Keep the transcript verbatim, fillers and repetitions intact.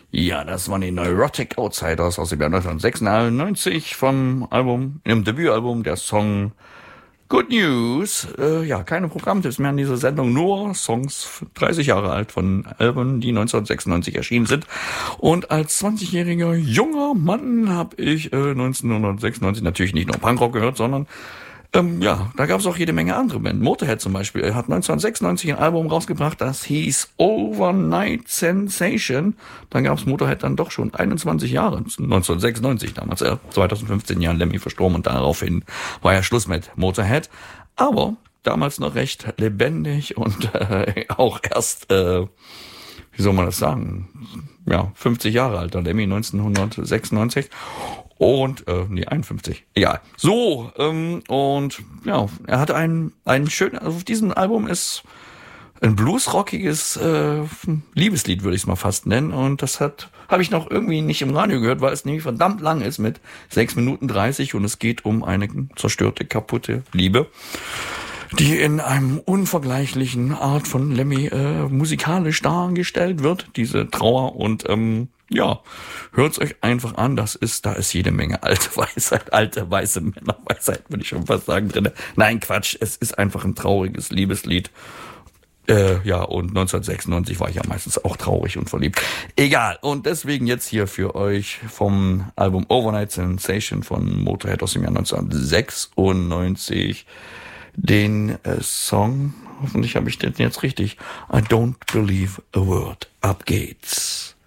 Ja, das waren die Neurotic Outsiders aus dem Jahr neunzehnhundertsechsundneunzig vom Album, im Debütalbum, der Song Good News. Äh, ja, keine Programmtipps mehr an dieser Sendung, nur Songs dreißig Jahre alt von Alben, die neunzehnhundertsechsundneunzig erschienen sind. Und als zwanzigjähriger junger Mann habe ich äh, neunzehnhundertsechsundneunzig natürlich nicht nur Punkrock gehört, sondern Ähm, ja, da gab es auch jede Menge andere Bands. Motorhead zum Beispiel er hat neunzehnhundertsechsundneunzig ein Album rausgebracht, das hieß Overnight Sensation. Dann gab es Motorhead dann doch schon einundzwanzig Jahre, neunzehnhundertsechsundneunzig damals. Äh, zweitausendfünfzehn Jahren Lemmy verstorben und daraufhin war ja Schluss mit Motorhead. Aber damals noch recht lebendig und äh, auch erst, äh, wie soll man das sagen, ja, fünfzig Jahre alter Lemmy, neunzehnhundertsechsundneunzig. Und, äh, nee, einundfünfzig. Egal. So, ähm, und, ja, er hat einen, einen schönen, also auf diesem Album ist ein bluesrockiges, äh, Liebeslied, würde ich es mal fast nennen. Und das hat, habe ich noch irgendwie nicht im Radio gehört, weil es nämlich verdammt lang ist mit sechs Minuten dreißig und es geht um eine zerstörte, kaputte Liebe, die in einem unvergleichlichen Art von Lemmy, äh, musikalisch dargestellt wird, diese Trauer und, ähm, ja, hört's euch einfach an, das ist, da ist jede Menge alte Weisheit, alte weiße Männerweisheit, würde ich schon fast sagen, drin. Nein, Quatsch, es ist einfach ein trauriges Liebeslied. Äh, ja, und neunzehnhundertsechsundneunzig war ich ja meistens auch traurig und verliebt. Egal, und deswegen jetzt hier für euch vom Album Overnight Sensation von Motorhead aus dem Jahr neunzehnhundertsechsundneunzig den äh, Song, hoffentlich habe ich den jetzt richtig, I Don't Believe a Word. Ab geht's.